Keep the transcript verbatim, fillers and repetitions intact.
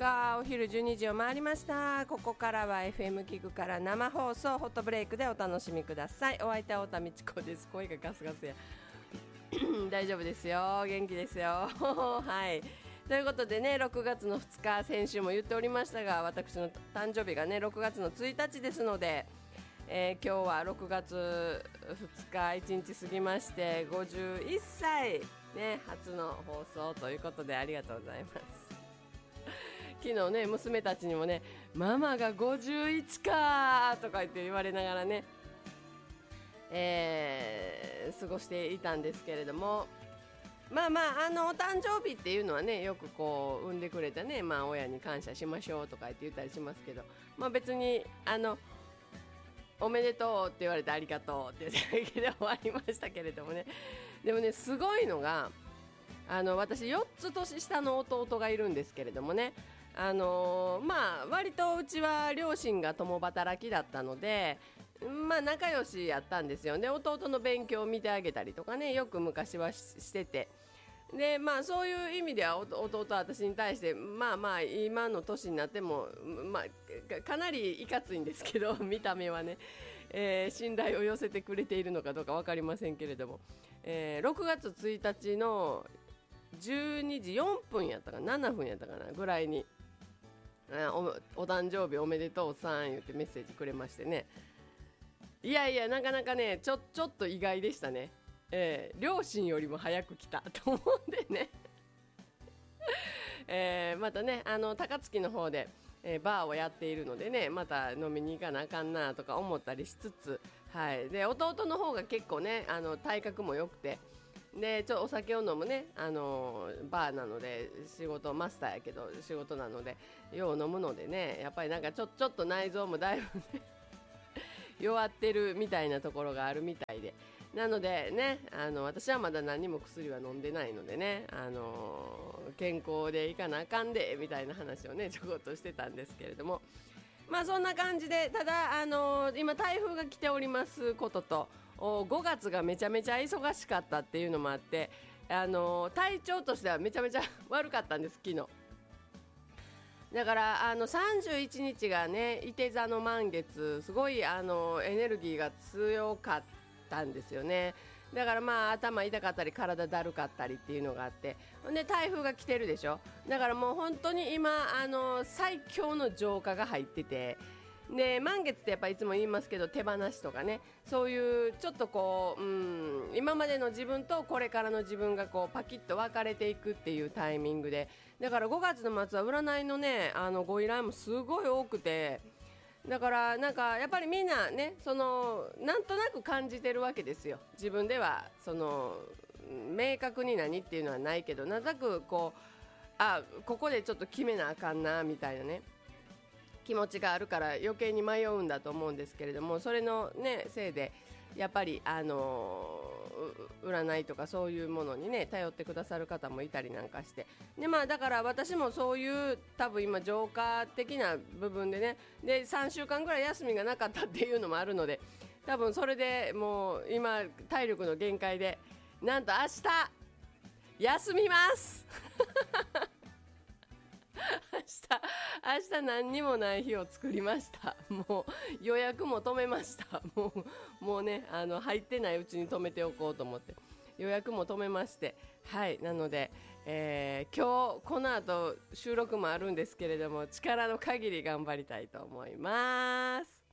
日お昼じゅうにじを回りました。ここからは エフエム キグから生放送ホットブレイクでお楽しみください。お相手は太田美智子です。声がガスガスや大丈夫ですよ、元気ですよはいということでね、ろくがつのふつか、先週も言っておりましたが、私の誕生日がねろくがつのついたちですので、えー、今日はろくがつふつかいちにち過ぎましてごじゅういっさい、ね、初の放送ということでありがとうございます昨日ね、娘たちにもね、ママがごじゅういちかとか言って言われながらね、えー、過ごしていたんですけれども、まあまあ、あのお誕生日っていうのはね、よくこう産んでくれたね、まあ、親に感謝しましょうとか言って言ったりしますけど、まあ、別にあのおめでとうって言われてありがとうって言うだけで終わりましたけれどもね。でもね、すごいのが、あの私よっつ年下の弟がいるんですけれどもね、あのー、まあ割とうちは両親が共働きだったので、まあ仲良しやったんですよ。で、弟の勉強を見てあげたりとかね、よく昔は し, しててで、まあそういう意味では弟は私に対してまあまあ今の年になっても、まあ、かなりいかついんですけど見た目はね、えー、信頼を寄せてくれているのかどうか分かりませんけれども、えー、ろくがつついたちのじゅうにじよんぷんやったかなななふんやったかなぐらいに、お, お誕生日おめでとうさん言ってメッセージくれましてね、いやいやなかなかね、ちょ, ちょっと意外でしたね。えー、両親よりも早く来たと思うんでねえー、またね、あの高槻の方で、えー、バーをやっているのでね、また飲みに行かなあかんなとか思ったりしつつ、はい、で弟の方が結構ね、あの体格も良くて、でちょお酒を飲むね、あのー、バーなので、仕事マスターやけど仕事なのでよう飲むのでね、やっぱりなんかちょ、ちょっと内臓もだいぶね弱ってるみたいなところがあるみたいで、なのでね、あの私はまだ何も薬は飲んでないのでね、あのー、健康でいかなあかんでみたいな話をねちょこっとしてたんですけれども、まあそんな感じで、ただ、あのー、今台風が来ておりますことと、ごがつがめちゃめちゃ忙しかったっていうのもあって、あのー、体調としてはめちゃめちゃ悪かったんです、昨日。だからあのさんじゅういちにちがね、いて座の満月、すごいあのエネルギーが強かったんですよね。だからまあ頭痛かったり体だるかったりっていうのがあって、で台風が来てるでしょ。だからもう本当に今あの最強の浄化が入ってて、で満月ってやっぱいつも言いますけど、手放しとかね、そういうちょっとこう、うん、今までの自分とこれからの自分がこうパキッと分かれていくっていうタイミングで、だからごがつの末は占いのね、あのご依頼もすごい多くて、だからなんかやっぱりみんなね、そのなんとなく感じてるわけですよ。自分ではその明確に何っていうのはないけど、なんとなくこう、あ、ここでちょっと決めなあかんなみたいなね気持ちがあるから余計に迷うんだと思うんですけれども、それの、ね、せいでやっぱり、あのー、占いとかそういうものに、ね、頼ってくださる方もいたりなんかして、で、まあ、だから私もそういう多分今浄化的な部分でね、でさんしゅうかんぐらい休みがなかったっていうのもあるので、多分それでもう今体力の限界で、なんと明日休みます明日、明日何にもない日を作りました。もう予約も止めました。もう、もうね、あの入ってないうちに止めておこうと思って予約も止めまして、はい、なので、えー、今日この後収録もあるんですけれども、力の限り頑張りたいと思います。